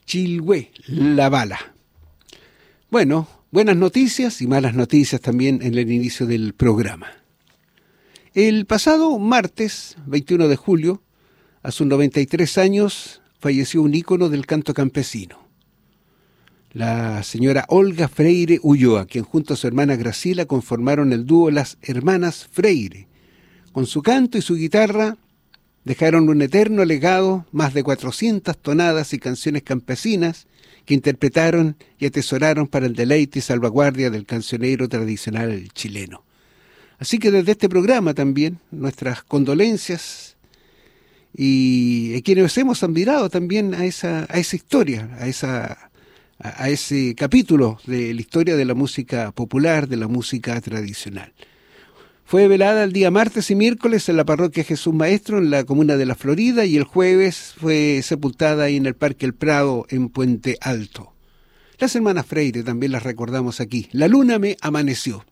Chilhue, La Bala. Bueno, buenas noticias y malas noticias también en el inicio del programa. El pasado martes, 21 de julio, a sus 93 años, falleció un ícono del canto campesino. La señora Olga Freire Ulloa, quien junto a su hermana Graciela conformaron el dúo Las Hermanas Freire. Con su canto y su guitarra dejaron un eterno legado, más de 400 tonadas y canciones campesinas que interpretaron y atesoraron para el deleite y salvaguardia del cancionero tradicional chileno. Así que desde este programa también, nuestras condolencias y a quienes hemos admirado también a esa historia, a ese capítulo de la historia de la música popular, de la música tradicional. Fue velada el día martes y miércoles en la parroquia Jesús Maestro, en la comuna de La Florida, y el jueves fue sepultada ahí en el Parque El Prado, en Puente Alto. Las hermanas Freire también las recordamos aquí. La luna me amaneció.